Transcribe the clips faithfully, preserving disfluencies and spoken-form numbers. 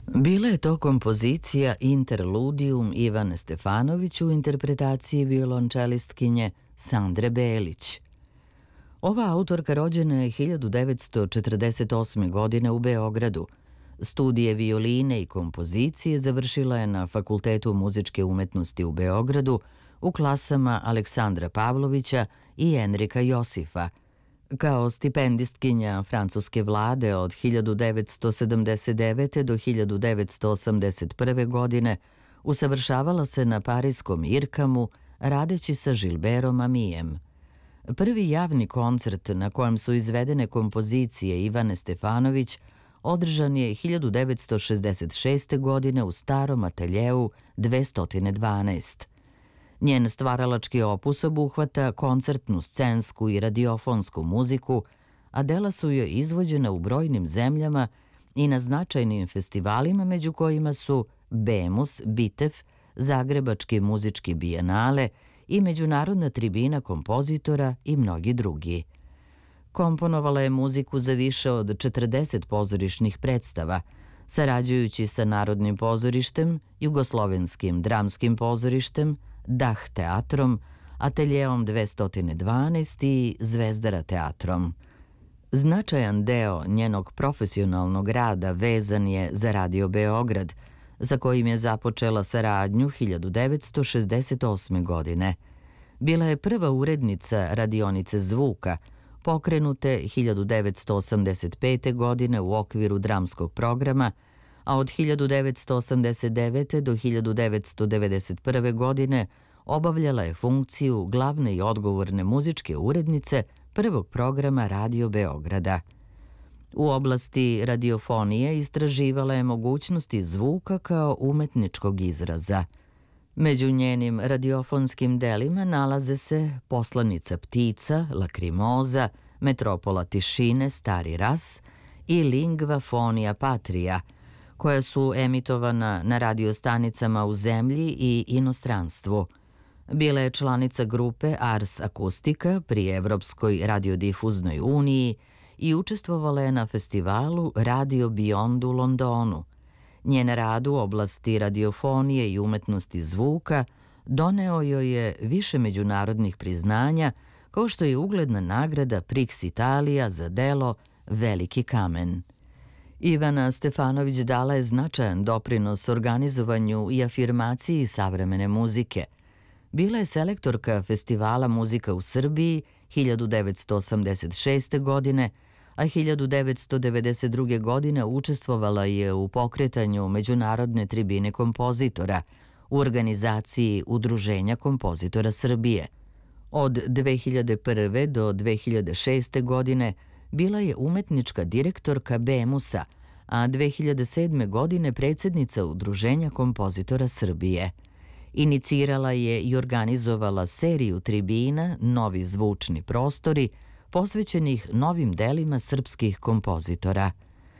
Bila je to kompozicija Interludium Ivane Stefanović u interpretaciji violončelistkinje Sandre Belić. Ova autorka rođena je hiljadu devetsto četrdeset osme. godine u Beogradu. Studije violine i kompozicije završila je na Fakultetu muzičke umetnosti u Beogradu u klasama Aleksandra Pavlovića i Enrika Josifa. Kao stipendistkinja francuske vlade od hiljadu devetsto sedamdeset devete. do hiljadu devetsto osamdeset prve. godine usavršavala se na pariskom Irkamu radeći sa Gilbertom Amijem. Prvi javni koncert na kojem su izvedene kompozicije Ivane Stefanović održan je hiljadu devetsto šezdeset šeste. godine u starom ateljeu dvesta dvanaest. Njen stvaralački opus obuhvata koncertnu, scensku i radiofonsku muziku, a dela su joj izvođena u brojnim zemljama i na značajnim festivalima, među kojima su Bemus, Bitev, Zagrebački muzički bijenale i Međunarodna tribina kompozitora i mnogi drugi. Komponovala je muziku za više od četrdeset pozorišnih predstava, sarađujući sa Narodnim pozorištem, Jugoslovenskim dramskim pozorištem, Dah teatrom, Ateljeom dvesta dvanaest i Zvezdara teatrom. Značajan deo njenog profesionalnog rada vezan je za Radio Beograd, za kojim je započela saradnju hiljadu devetsto šezdeset osme. godine. Bila je prva urednica radionice zvuka, pokrenute hiljadu devetsto osamdeset pete. godine u okviru dramskog programa, a od hiljadu devetsto osamdeset devete. do hiljadu devetsto devedeset prve. godine obavljala je funkciju glavne i odgovorne muzičke urednice prvog programa Radio Beograda. U oblasti radiofonije istraživala je mogućnosti zvuka kao umetničkog izraza. Među njenim radiofonskim delima nalaze se Poslanica ptica, Lakrimoza, Metropola tišine, Stari ras i Lingva fonia patria, koja su emitovana na radiostanicama u zemlji i inostranstvu. Bila je članica grupe Ars Akustika pri Evropskoj radiodifuznoj uniji i učestvovala je na festivalu Radio Beyond u Londonu. Njen rad u oblasti radiofonije i umetnosti zvuka doneo joj je više međunarodnih priznanja, kao što je ugledna nagrada Prix Italija za delo Veliki kamen. Ivana Stefanović dala je značajan doprinos organizovanju i afirmaciji savremene muzike. Bila je selektorka Festivala muzika u Srbiji hiljadu devetsto osamdeset šeste. godine, a hiljadu devetsto devedeset druge. godine učestvovala je u pokretanju Međunarodne tribine kompozitora u organizaciji Udruženja kompozitora Srbije. Od dve hiljade prve. do dve hiljade šeste. godine bila je umetnička direktorka Bemusa, a dve hiljade sedme. godine predsednica Udruženja kompozitora Srbije. Inicirala je i organizovala seriju tribina Novi zvučni prostori, posvećenih novim delima srpskih kompozitora.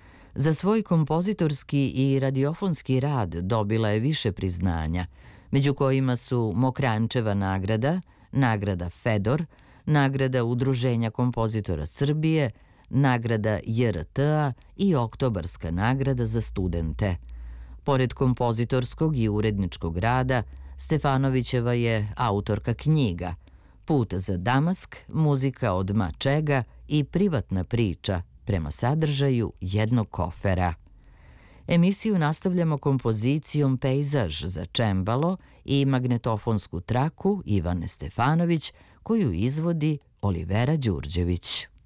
Za svoj kompozitorski i radiofonski rad dobila je više priznanja, među kojima su Mokrančeva nagrada, nagrada Fedor, nagrada Udruženja kompozitora Srbije, nagrada J R T-a i Oktobarska nagrada za studente. Pored kompozitorskog i uredničkog rada, Stefanovićeva je autorka knjiga Put za Damask, muzika od ma čega i privatna priča prema sadržaju jednog kofera. Emisiju nastavljamo kompozicijom Pejzaž za čembalo i magnetofonsku traku Ivane Stefanović, koju izvodi Olivera Đurđević.